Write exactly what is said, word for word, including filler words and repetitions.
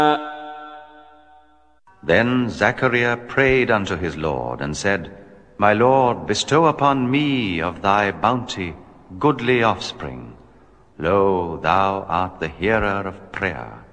Then Zachariah prayed unto his Lord, and said, My Lord, bestow upon me of thy bounty goodly offspring. Lo, thou art the hearer of prayer.